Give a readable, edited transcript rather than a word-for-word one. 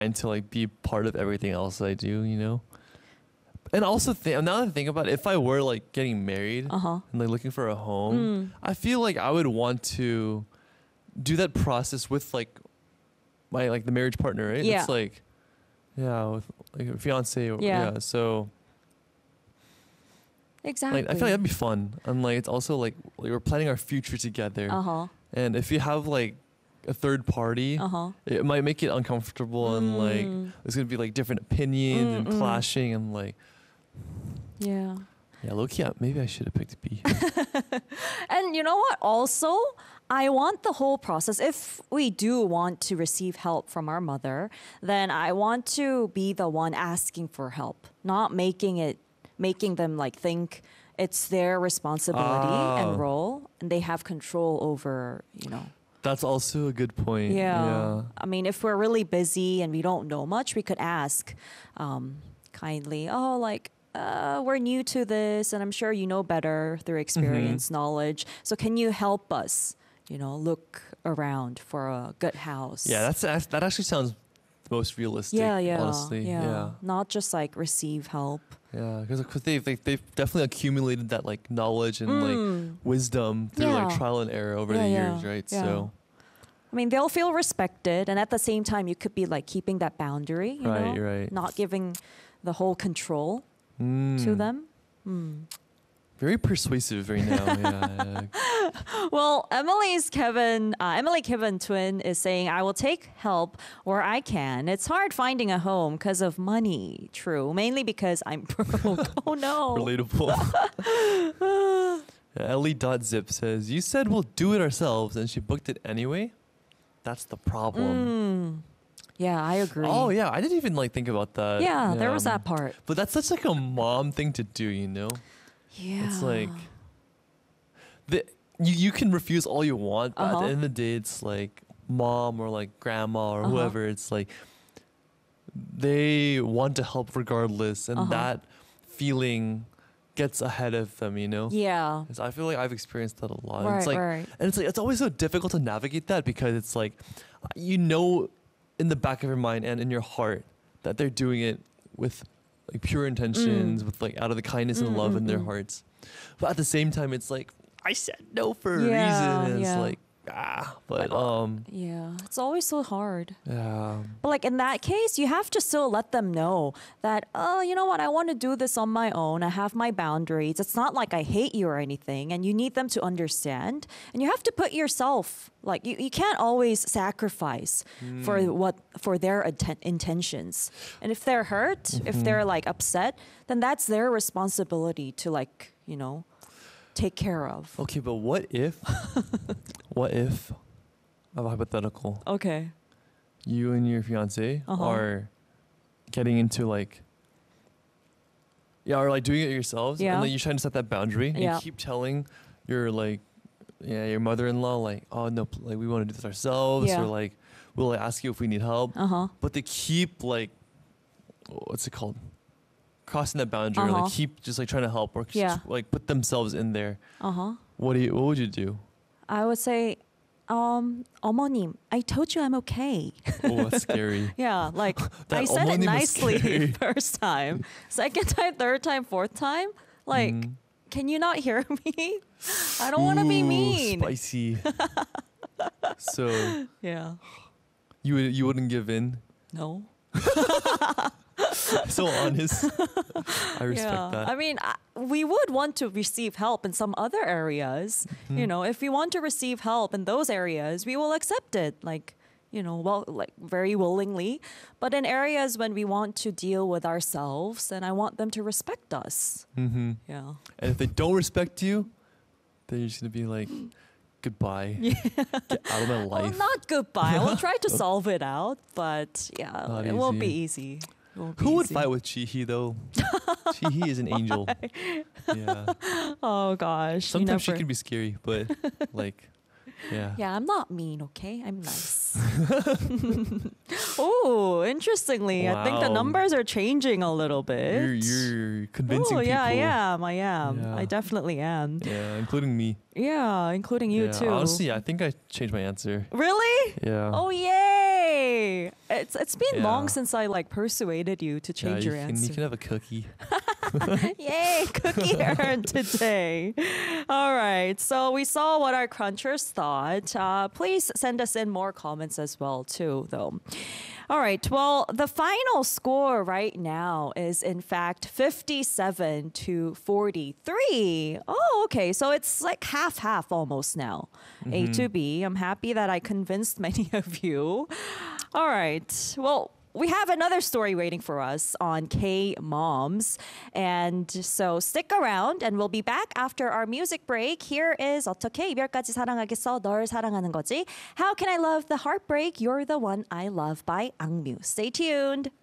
and to like be part of everything else I do, you know. And also, now that I think about it, if I were like getting married and like looking for a home, I feel like I would want to do that process with like my like the marriage partner, right? Yeah. It's like, yeah, with like a fiance. Yeah. So Exactly. like, I feel like that'd be fun. And like, it's also like we're planning our future together. And if you have like a third party, it might make it uncomfortable and like there's gonna be like different opinions and clashing and like. Yeah. Yeah, low-key, maybe I should have picked B. And you know what? Also, I want the whole process. If we do want to receive help from our mother, then I want to be the one asking for help, not making them like think it's their responsibility and role, and they have control over, you know. That's also a good point. Yeah. I mean, if we're really busy and we don't know much, we could ask kindly, oh, like, we're new to this and I'm sure you know better through experience, knowledge. So can you help us, you know, look around for a good house? Yeah, that actually sounds the most realistic, honestly. Yeah. Not just like receive help. Yeah, because they've definitely accumulated that like knowledge and like wisdom through like trial and error over the years, right? Yeah. So I mean, they'll feel respected, and at the same time, you could be like keeping that boundary, you know, not giving the whole control to them. Very persuasive right now. Yeah. Well, Emily Kevin twin is saying, I will take help where I can. It's hard finding a home because of money. True. Mainly because I'm broke. Oh, no. Relatable. Ellie.zip says, you said we'll do it ourselves and she booked it anyway? That's the problem. Yeah, I agree. Oh, yeah. I didn't even like think about that. Yeah, there was that part. But that's such like a mom thing to do, you know? Yeah. It's like you can refuse all you want, but at the end of the day, it's like mom or like grandma or whoever. It's like they want to help regardless, and that feeling gets ahead of them, you know? Yeah. So I feel like I've experienced that a lot. Right, it's like, right. And it's like it's always so difficult to navigate that because it's like, you know, in the back of your mind and in your heart that they're doing it with like pure intentions, with like out of the kindness and love in their hearts. But at the same time, it's like, I said no for a reason. And it's like, yeah, it's always so hard. Yeah. But like in that case, you have to still let them know that, oh, you know what, I want to do this on my own. I have my boundaries. It's not like I hate you or anything. And you need them to understand. And you have to put yourself, like you can't always sacrifice for their intentions. And if they're hurt, if they're like upset, then that's their responsibility to like, you know, take care of. Okay, but what if a hypothetical, okay, you and your fiance are getting into like, or like doing it yourselves, and then you're trying to set that boundary, and you keep telling your like, your mother-in-law like, oh no, like we want to do this ourselves, or like we'll like, ask you if we need help, but they keep like, what's it called? Crossing that boundary, or like keep just like trying to help, or just, like put themselves in there. What would you do? I would say, 어머님, I told you I'm okay. Oh, that's scary. Yeah, like I said it nicely first time, second time, third time, fourth time. Like, can you not hear me? I don't want to be mean. Spicy. So yeah, you wouldn't give in? No. So honest. I respect that. I mean, we would want to receive help in some other areas. You know, if we want to receive help in those areas, we will accept it. Like, you know, well, like very willingly. But in areas when we want to deal with ourselves, then I want them to respect us. Yeah. And if they don't respect you, then you're just gonna be like, goodbye. Get out of my life. Well, not goodbye. We'll try to solve it out, but Not it won't be easy. Who would fight with Chihi though? Chihi is an angel. Yeah. Oh gosh. Sometimes she can be scary, but like Yeah. Yeah, I'm not mean, okay? I'm nice. Oh, interestingly, I think the Wow. numbers are changing a little bit. You're convincing Oh, people. yeah, I am. Yeah. I definitely am. Yeah, including me. Yeah, including you Yeah, too. honestly, I think I changed my answer. Really? Yeah. Oh, yay! It's been Yeah. long since I like persuaded you to change your You answer. can have a cookie. Yay, cookie earned today. All right, so we saw what our crunchers thought. Please send us in more comments as well too, though. All right, well, the final score right now is in fact 57 to 43. Oh, okay, so it's like half almost now. A to B. I'm happy that I convinced many of you. All right, well, we have another story waiting for us on K-Moms. And so stick around and we'll be back after our music break. Here is 어떻게 이별까지 사랑하겠어 널 사랑하는 거지. How can I love the heartbreak? You're the one I love by Angmyu. Stay tuned.